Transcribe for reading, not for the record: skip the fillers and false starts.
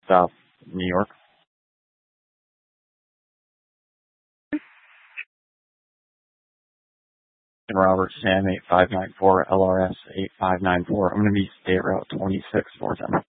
South New York. And Robert Sam 8594 LRS 8594. I'm going to be State Route 26 for them.